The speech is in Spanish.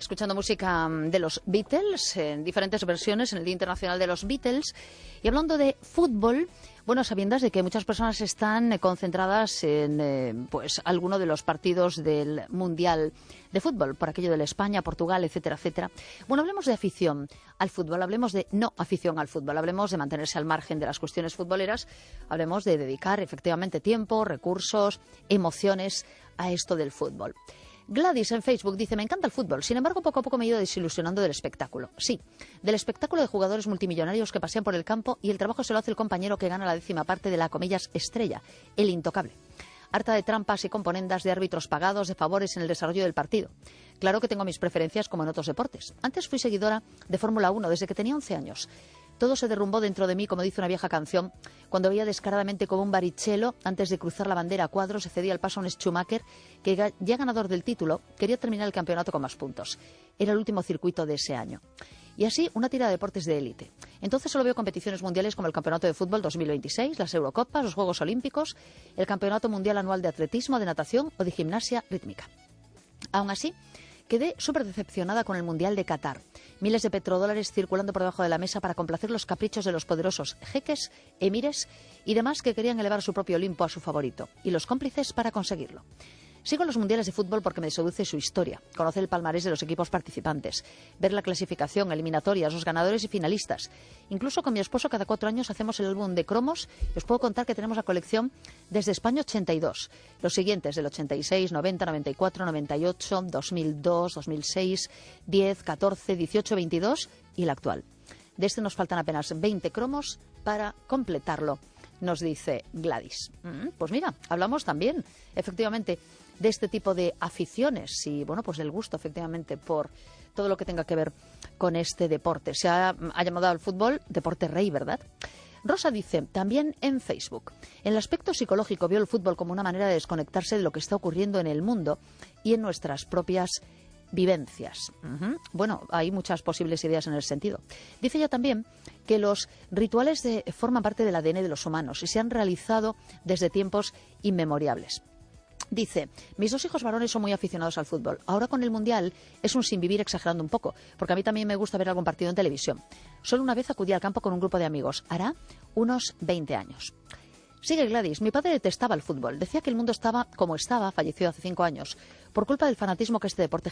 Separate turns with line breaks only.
escuchando música de los Beatles, en diferentes versiones en el Día Internacional de los Beatles. Y hablando de fútbol, bueno, sabiendas de que muchas personas están concentradas en pues alguno de los partidos del Mundial de Fútbol, por aquello de la España, Portugal, etcétera, etcétera. Bueno, hablemos de afición al fútbol, hablemos de no afición al fútbol, hablemos de mantenerse al margen de las cuestiones futboleras, hablemos de dedicar efectivamente tiempo, recursos, emociones a esto del fútbol. Gladys en Facebook dice, me encanta el fútbol, sin embargo poco a poco me he ido desilusionando del espectáculo. Sí, del espectáculo de jugadores multimillonarios que pasean por el campo y el trabajo se lo hace el compañero que gana la 10ª parte de la, comillas, estrella, el intocable. Harta de trampas y componendas, de árbitros pagados, de favores en el desarrollo del partido. Claro que tengo mis preferencias como en otros deportes. Antes fui seguidora de Fórmula 1 desde que tenía 11 años. Todo se derrumbó dentro de mí, como dice una vieja canción, cuando veía descaradamente como un Barrichello, antes de cruzar la bandera a cuadros, se cedía el paso a un Schumacher, que ya ganador del título, quería terminar el campeonato con más puntos. Era el último circuito de ese año. Y así, una tira de deportes de élite. Entonces solo veo competiciones mundiales como el Campeonato de Fútbol 2026, las Eurocopas, los Juegos Olímpicos, el Campeonato Mundial Anual de Atletismo, de Natación o de Gimnasia Rítmica. Aún así, quedé súper decepcionada con el Mundial de Qatar. Miles de petrodólares circulando por debajo de la mesa para complacer los caprichos de los poderosos jeques, emires y demás que querían elevar su propio Olimpo a su favorito, y los cómplices para conseguirlo. Sigo los mundiales de fútbol porque me seduce su historia, conocer el palmarés de los equipos participantes, ver la clasificación, eliminatorias, los ganadores y finalistas. Incluso con mi esposo cada 4 años hacemos el álbum de cromos y os puedo contar que tenemos la colección desde España 82. Los siguientes del 86, 90, 94, 98, 2002, 2006, 10, 14, 18, 22 y el actual. De este nos faltan apenas 20 cromos para completarlo, nos dice Gladys. Pues mira, hablamos también, efectivamente, de este tipo de aficiones y, bueno, pues del gusto, efectivamente, por todo lo que tenga que ver con este deporte. Se ha llamado al fútbol deporte rey, ¿verdad? Rosa dice, también en Facebook, en el aspecto psicológico veo el fútbol como una manera de desconectarse de lo que está ocurriendo en el mundo y en nuestras propias vivencias. Bueno, hay muchas posibles ideas en el sentido. Dice ella también que los rituales forman parte del ADN de los humanos y se han realizado desde tiempos inmemoriales. Dice, mis 2 hijos varones son muy aficionados al fútbol. Ahora con el Mundial es un sinvivir exagerando un poco, porque a mí también me gusta ver algún partido en televisión. Solo una vez acudí al campo con un grupo de amigos. Hará unos 20 años. Sigue Gladys, mi padre detestaba el fútbol. Decía que el mundo estaba como estaba, falleció hace 5 años, por culpa del fanatismo que este deporte